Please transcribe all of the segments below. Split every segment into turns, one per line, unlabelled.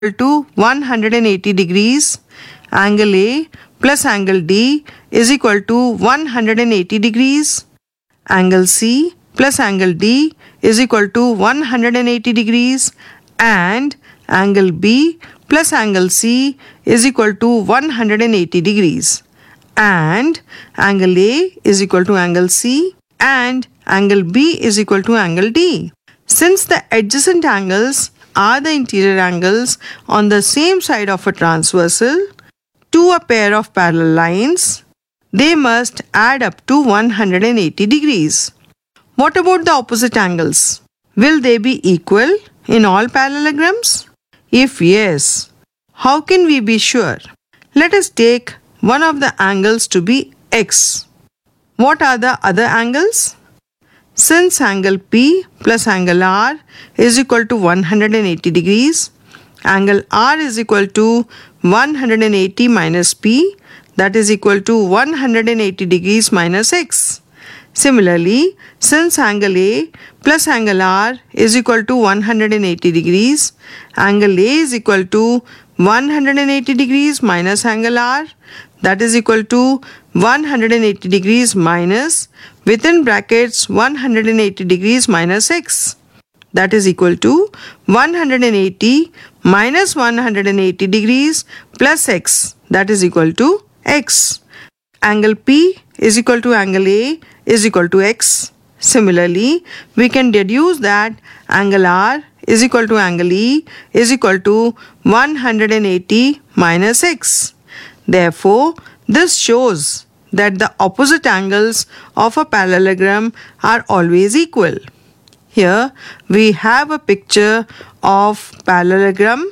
to 180 degrees. Angle A plus angle D is equal to 180 degrees. Angle C plus angle D is equal to 180 degrees, and angle B plus angle C is equal to 180 degrees, and angle A is equal to angle C, and angle B is equal to angle D. Since the adjacent angles are the interior angles on the same side of a transversal to a pair of parallel lines, they must add up to 180 degrees. What about the opposite angles? Will they be equal in all parallelograms? If yes, how can we be sure? Let us take one of the angles to be x. What are the other angles? Since angle P plus angle R is equal to 180 degrees, angle R is equal to 180 minus P, that is equal to 180 degrees minus x. Similarly, since angle A plus angle R is equal to 180 degrees, angle A is equal to 180 degrees minus angle R, that is equal to 180 degrees minus within brackets 180 degrees minus x, that is equal to 180 minus 180 degrees plus x, that is equal to x. Angle P is equal to angle A is equal to x. Similarly, we can deduce that angle R is equal to angle E is equal to 180 minus x. Therefore, this shows that the opposite angles of a parallelogram are always equal. Here we have a picture of parallelogram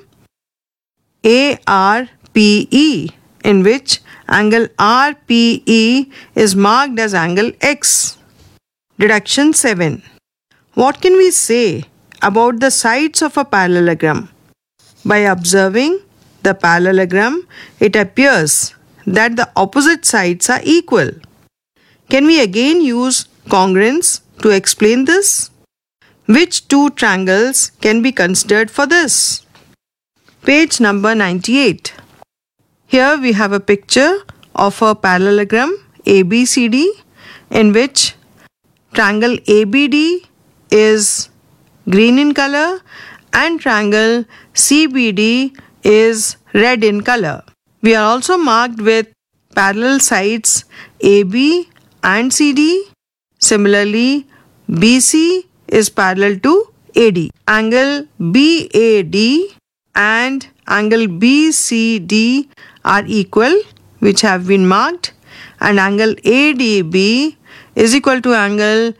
ARPE, in which angle RPE is marked as angle X. Deduction 7. What can we say about the sides of a parallelogram? By observing the parallelogram, it appears that the opposite sides are equal. Can we again use congruence to explain this? Which two triangles can be considered for this? Page number 98. Here we have a picture of a parallelogram ABCD, in which triangle ABD is green in color and triangle CBD is red in color. We are also marked with parallel sides AB and CD. Similarly, BC is parallel to AD. Angle BAD and angle BCD are equal, which have been marked, and angle ADB is equal to angle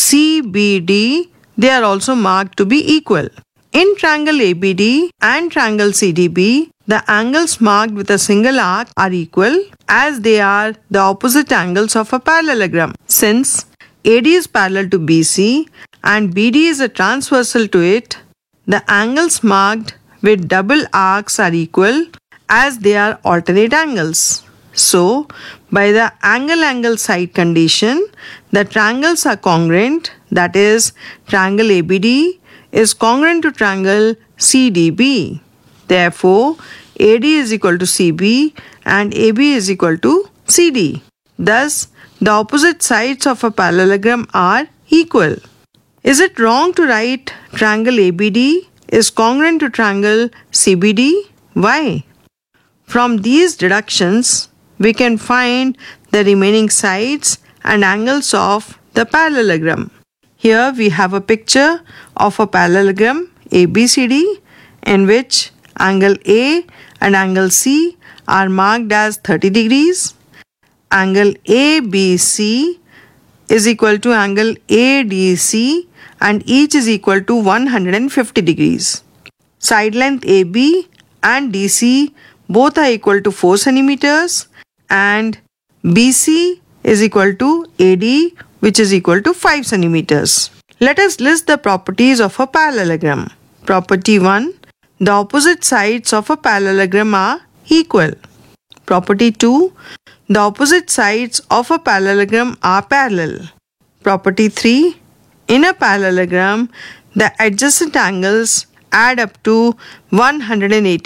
CBD. They are also marked to be equal. In triangle ABD and triangle CDB, the angles marked with a single arc are equal, as they are the opposite angles of a parallelogram. Since AD is parallel to BC and BD is a transversal to it, the angles marked with double arcs are equal, as they are alternate angles. So, by the angle-angle side condition, the triangles are congruent, that is, triangle ABD is congruent to triangle CDB. Therefore, AD is equal to CB and AB is equal to CD. Thus, the opposite sides of a parallelogram are equal. Is it wrong to write triangle ABD is congruent to triangle CBD? Why? From these deductions, we can find the remaining sides and angles of the parallelogram. Here we have a picture of a parallelogram ABCD, in which angle A and angle C are marked as 30 degrees. Angle ABC is equal to angle ADC, and each is equal to 150 degrees. Side length AB and DC both are equal to 4 centimeters, and BC is equal to AD, which is equal to 5 centimeters. Let us list the properties of a parallelogram. Property 1. The opposite sides of a parallelogram are equal. Property 2. The opposite sides of a parallelogram are parallel. Property 3. In a parallelogram, the adjacent angles add up to 180.